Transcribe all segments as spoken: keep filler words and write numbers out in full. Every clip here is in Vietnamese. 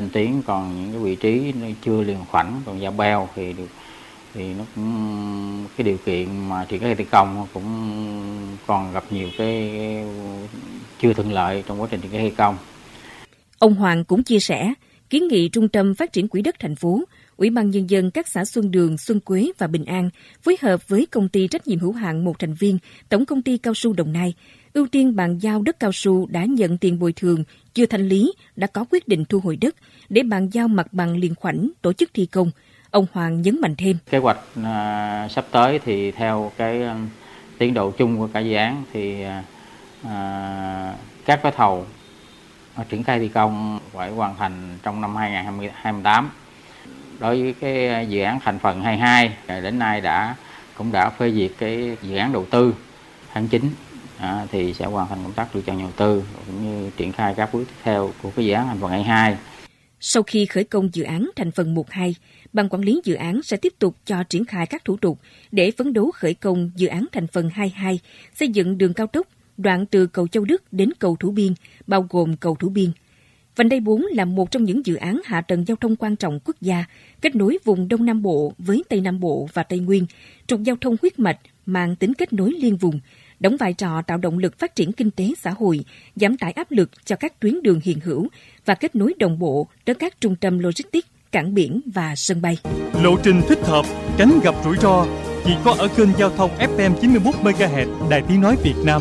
lên tuyến, còn những cái vị trí nó chưa liền khoảnh, còn giao beo thì được thì nó cũng cái điều kiện mà triển khai thi công cũng còn gặp nhiều cái chưa thuận lợi trong quá trình triển khai thi công. Ông Hoàng cũng chia sẻ, kiến nghị Trung tâm Phát triển Quỹ đất thành phố, Ủy ban Nhân dân các xã Xuân Đường, Xuân Quế và Bình An phối hợp với Công ty trách nhiệm hữu hạn một thành viên Tổng Công ty Cao su Đồng Nai, ưu tiên bàn giao đất cao su đã nhận tiền bồi thường, chưa thanh lý, đã có quyết định thu hồi đất để bàn giao mặt bằng liền khoảnh tổ chức thi công. Ông Hoàng nhấn mạnh thêm. Kế hoạch uh, sắp tới thì theo cái uh, tiến độ chung của cả dự án thì uh, các gói thầu uh, triển khai thi công phải hoàn thành trong năm hai không hai tám. Đối với cái dự án thành phần hai mươi hai, đến nay đã cũng đã phê duyệt cái dự án đầu tư tháng chín à, thì sẽ hoàn thành công tác lựa chọn nhà đầu tư cũng như triển khai các bước tiếp theo của cái dự án thành phần hai mươi hai. Sau khi khởi công dự án thành phần một hai, Ban quản lý dự án sẽ tiếp tục cho triển khai các thủ tục để phấn đấu khởi công dự án thành phần hai mươi hai, xây dựng đường cao tốc đoạn từ cầu Châu Đức đến cầu Thủ Biên, bao gồm cầu Thủ Biên. Vành đai bốn là một trong những dự án hạ tầng giao thông quan trọng quốc gia, kết nối vùng Đông Nam Bộ với Tây Nam Bộ và Tây Nguyên, trục giao thông huyết mạch mang tính kết nối liên vùng, đóng vai trò tạo động lực phát triển kinh tế xã hội, giảm tải áp lực cho các tuyến đường hiện hữu và kết nối đồng bộ tới các trung tâm logistics, cảng biển và sân bay. Lộ trình thích hợp, tránh gặp rủi ro chỉ có ở kênh giao thông ép em chín mươi mốt mê ga héc Đài Tiếng nói Việt Nam.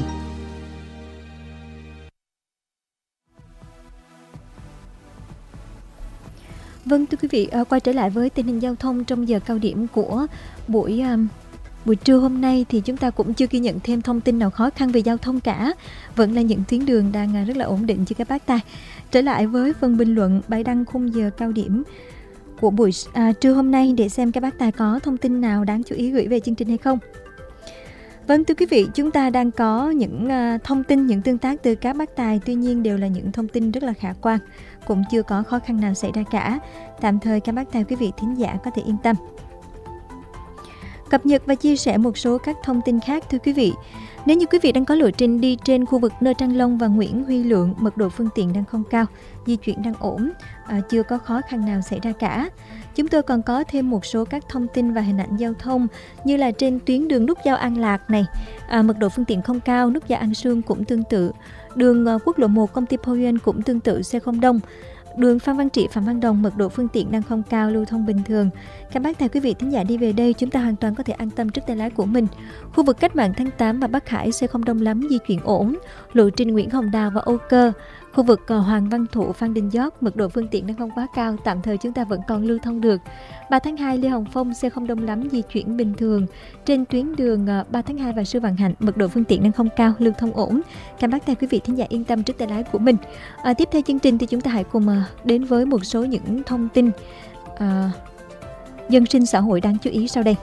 Vâng, thưa quý vị, quay trở lại với tình hình giao thông trong giờ cao điểm của buổi buổi trưa hôm nay thì chúng ta cũng chưa ghi nhận thêm thông tin nào khó khăn về giao thông cả. Vẫn là những tuyến đường đang rất là ổn định cho các bác tài. Trở lại với phần bình luận bài đăng khung giờ cao điểm của buổi à, trưa hôm nay để xem các bác tài có thông tin nào đáng chú ý gửi về chương trình hay không. Vâng, thưa quý vị, chúng ta đang có những uh, thông tin, những tương tác từ các bác tài, tuy nhiên đều là những thông tin rất là khả quan, cũng chưa có khó khăn nào xảy ra cả. Tạm thời các bác tài, quý vị thính giả có thể yên tâm. Cập nhật và chia sẻ một số các thông tin khác, thưa quý vị. Nếu như quý vị đang có lộ trình đi trên khu vực Nơ Trăng Long và Nguyễn Huy Lượng, mật độ phương tiện đang không cao, di chuyển đang ổn, à, chưa có khó khăn nào xảy ra cả. Chúng tôi còn có thêm một số các thông tin và hình ảnh giao thông như là trên tuyến đường nút giao An Lạc này, à, mật độ phương tiện không cao, nút giao An Sương cũng tương tự, đường uh, quốc lộ một công ty Poyen cũng tương tự, xe không đông. Đường Phan Văn Trị, Phạm Văn Đồng, mật độ phương tiện đang không cao, lưu thông bình thường. Các bác tài, quý vị thính giả đi về đây, chúng ta hoàn toàn có thể an tâm trước tay lái của mình. Khu vực Cách Mạng tháng tám và Bắc Hải xe không đông lắm, di chuyển ổn. Lộ trình Nguyễn Hồng Đào và Âu Cơ. Khu vực Hoàng Văn Thụ, Phan Đình Giót, mật độ phương tiện đang không quá cao, tạm thời chúng ta vẫn còn lưu thông được. ba tháng hai Lê Hồng Phong, xe không đông lắm, di chuyển bình thường. Trên tuyến đường ba tháng hai và Sư Vạn Hạnh, mật độ phương tiện đang không cao, lưu thông ổn. Các bác tài, quý vị thính giả yên tâm trước tay lái của mình. À, tiếp theo chương trình thì chúng ta hãy cùng đến với một số những thông tin à, dân sinh xã hội đáng chú ý sau đây.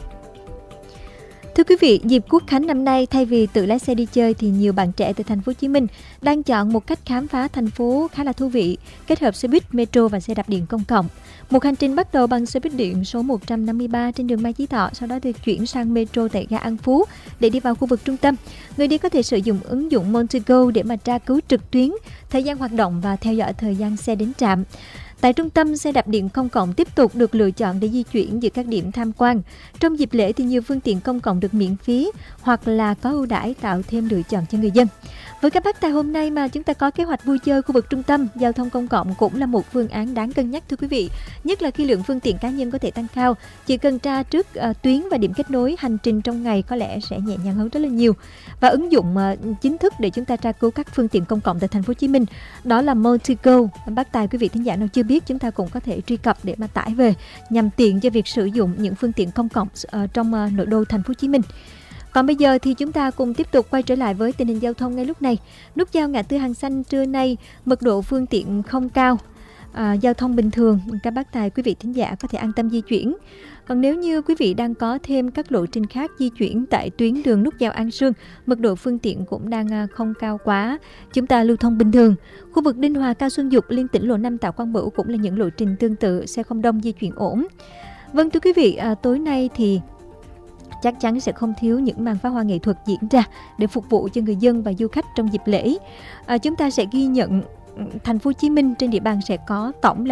Thưa quý vị, dịp Quốc khánh năm nay, thay vì tự lái xe đi chơi thì nhiều bạn trẻ từ thành phố Hồ Chí Minh đang chọn một cách khám phá thành phố khá là thú vị, kết hợp xe buýt, metro và xe đạp điện công cộng. Một hành trình bắt đầu bằng xe buýt điện số một trăm năm mươi ba trên đường Mai Chí Thọ, sau đó được chuyển sang metro tại ga An Phú để đi vào khu vực trung tâm. Người đi có thể sử dụng ứng dụng Montigo để mà tra cứu trực tuyến thời gian hoạt động và theo dõi thời gian xe đến trạm. Tại trung tâm, xe đạp điện công cộng tiếp tục được lựa chọn để di chuyển giữa các điểm tham quan. Trong dịp lễ thì nhiều phương tiện công cộng được miễn phí hoặc là có ưu đãi tạo thêm lựa chọn cho người dân. Với các bác tài hôm nay mà chúng ta có kế hoạch vui chơi khu vực trung tâm, giao thông công cộng cũng là một phương án đáng cân nhắc, thưa quý vị. Nhất là khi lượng phương tiện cá nhân có thể tăng cao, chỉ cần tra trước uh, tuyến và điểm kết nối, hành trình trong ngày có lẽ sẽ nhẹ nhàng hơn rất là nhiều. Và ứng dụng uh, chính thức để chúng ta tra cứu các phương tiện công cộng tại thành phố Hồ Chí Minh đó là Montigo. Bác tài, quý vị thính giả nào chưa biết, chúng ta cũng có thể truy cập để mà tải về nhằm tiện cho việc sử dụng những phương tiện công cộng uh, trong uh, nội đô thành phố Hồ Chí Minh. Còn bây giờ thì chúng ta cùng tiếp tục quay trở lại với tình hình giao thông ngay lúc này. Nút giao ngã tư Hàng Xanh trưa nay, mật độ phương tiện không cao, à, giao thông bình thường, các bác tài, quý vị thính giả có thể an tâm di chuyển. Còn nếu như quý vị đang có thêm các lộ trình khác di chuyển tại tuyến đường nút giao An Sương, mật độ phương tiện cũng đang không cao quá, chúng ta lưu thông bình thường. Khu vực Đinh Hòa, Cao Xuân Dục, liên tỉnh lộ năm Tạ Quang Bửu cũng là những lộ trình tương tự, xe không đông, di chuyển ổn. Vâng, thưa quý vị, à, tối nay thì chắc chắn sẽ không thiếu những màn pháo hoa nghệ thuật diễn ra để phục vụ cho người dân và du khách trong dịp lễ. À, chúng ta sẽ ghi nhận thành phố Hồ Chí Minh trên địa bàn sẽ có tổng là